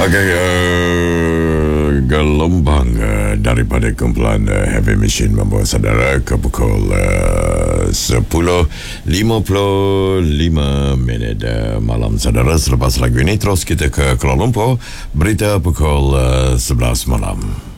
Okey, gelombang daripada kumpulan Heavy Machine membawa saudara ke pukul 10.55 malam saudara. Selepas lagu ini terus kita ke Kuala Lumpur, berita pukul 11 malam.